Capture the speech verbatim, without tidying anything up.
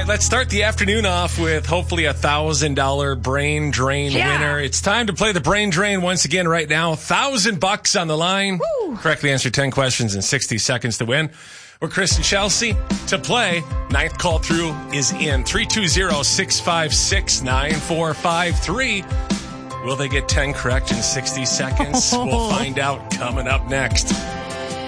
right, let's start the afternoon off with hopefully a one thousand dollars brain drain Yeah. winner. It's time to play the brain drain once again right now. one thousand bucks on the line. Woo. Correctly answer ten questions in sixty seconds to win. We're Chris and Chelsea to play. Ninth call through is in. three two zero, six five six, nine four five three. Will they get ten correct in sixty seconds? We'll find out coming up next.